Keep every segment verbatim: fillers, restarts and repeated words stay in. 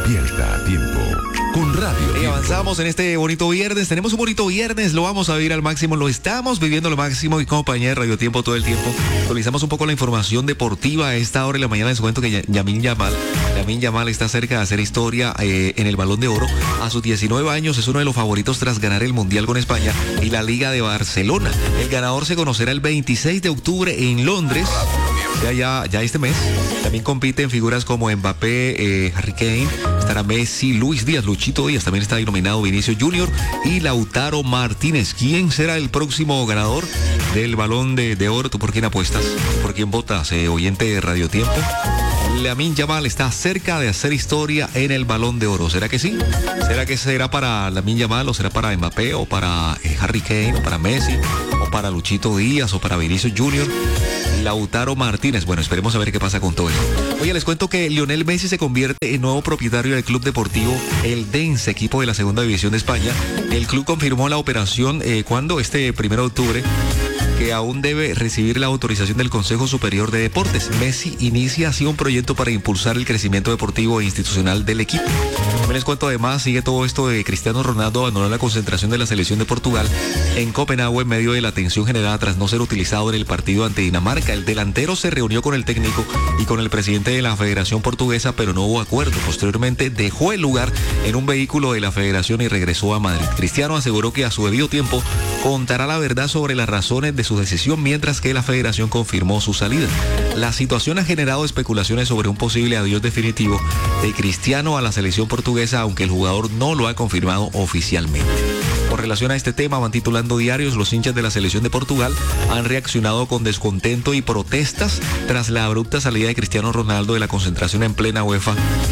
Despierta a tiempo con Radio Y Tiempo. avanzamos en este bonito viernes. Tenemos un bonito viernes, lo vamos a vivir al máximo, lo estamos viviendo al máximo y compañía de Radio Tiempo todo el tiempo. Actualizamos un poco la información deportiva a esta hora de la mañana. Les cuento que Lamine Yamal, Lamine Yamal está cerca de hacer historia eh, en el Balón de Oro. A sus diecinueve años es uno de los favoritos tras ganar el Mundial con España y la Liga de Barcelona. El ganador se conocerá el veintiséis de octubre en Londres. Ya, ya, ya este mes. También compiten figuras como Mbappé, eh, Harry Kane, estará Messi, Luis Díaz, Luchito Díaz, también está nominado Vinicius Junior y Lautaro Martínez. ¿Quién será el próximo ganador del Balón de, de Oro? ¿Tú por quién apuestas? ¿Por quién votas, eh, oyente de Radio Tiempo? Lamine Yamal está cerca de hacer historia en el Balón de Oro. ¿Será que sí? ¿Será que será para Lamine Yamal o será para Mbappé o para eh, Harry Kane o para Messi o para Luchito Díaz o para Vinicius Junior? Lautaro Martínez. Bueno, esperemos a ver qué pasa con todo eso. Oye, les cuento que Lionel Messi se convierte en nuevo propietario del club deportivo El Dense, equipo de la segunda división de España. El club confirmó la operación eh, cuando este primero de octubre, que aún debe recibir la autorización del Consejo Superior de Deportes. Messi inicia así un proyecto para impulsar el crecimiento deportivo e institucional del equipo. También les cuento además, sigue todo esto de Cristiano Ronaldo abandonó la concentración de la selección de Portugal en Copenhague en medio de la tensión generada tras no ser utilizado en el partido ante Dinamarca. El delantero se reunió con el técnico y con el presidente de la Federación Portuguesa, pero no hubo acuerdo. Posteriormente dejó el lugar en un vehículo de la Federación y regresó a Madrid. Cristiano aseguró que a su debido tiempo contará la verdad sobre las razones de su decisión, mientras que la Federación confirmó su salida. La situación ha generado especulaciones sobre un posible adiós definitivo de Cristiano a la selección portuguesa, aunque el jugador no lo ha confirmado oficialmente. Con relación a este tema, van titulando diarios, los hinchas de la selección de Portugal han reaccionado con descontento y protestas tras la abrupta salida de Cristiano Ronaldo de la concentración en plena UEFA.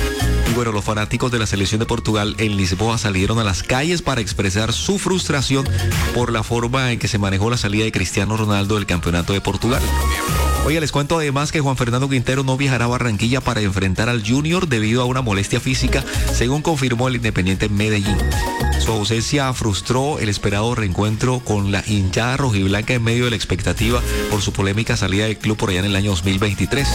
Y bueno, los fanáticos de la selección de Portugal en Lisboa salieron a las calles para expresar su frustración por la forma en que se manejó la salida de Cristiano Ronaldo del campeonato de Portugal. Oye, les cuento además que Juan Fernando Quintero no viajará a Barranquilla para enfrentar al Junior debido a una molestia física, según confirmó el Independiente Medellín. Su ausencia frustró el esperado reencuentro con la hinchada rojiblanca en medio de la expectativa por su polémica salida del club por allá en el año dos mil veintitrés.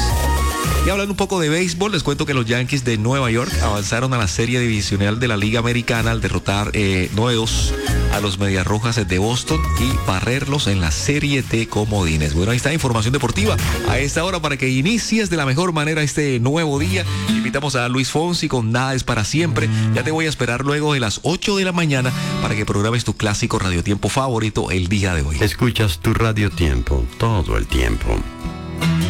Y hablando un poco de béisbol, les cuento que los Yankees de Nueva York avanzaron a la serie divisional de la Liga Americana al derrotar eh, nueve dos a los Medias Rojas de Boston y barrerlos en la serie de comodines. Bueno, ahí está información deportiva a esta hora para que inicies de la mejor manera este nuevo día. Invitamos a Luis Fonsi con Nada es para siempre. Ya te voy a esperar luego de las ocho de la mañana para que programes tu clásico Radio Tiempo favorito el día de hoy. Escuchas tu Radio Tiempo todo el tiempo.